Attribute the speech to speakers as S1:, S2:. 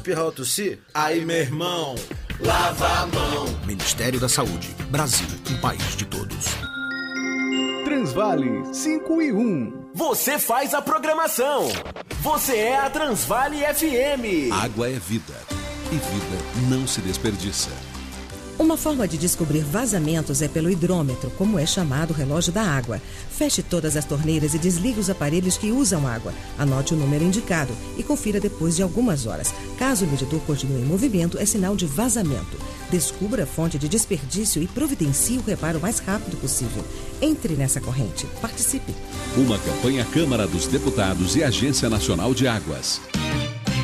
S1: espirrar ou tossir? Aí, meu irmão, lava a mão.
S2: Ministério da Saúde. Brasil, um país de todos.
S3: Transvale 5 e 1.
S4: Você faz a programação. Você é a Transvale FM.
S5: Água é vida. E vida não se desperdiça.
S6: Uma forma de descobrir vazamentos é pelo hidrômetro, como é chamado o relógio da água. Feche todas as torneiras e desligue os aparelhos que usam água. Anote o número indicado e confira depois de algumas horas. Caso o medidor continue em movimento, é sinal de vazamento. Descubra a fonte de desperdício e providencie o reparo o mais rápido possível. Entre nessa corrente. Participe.
S5: Uma campanha Câmara dos Deputados e Agência Nacional de Águas.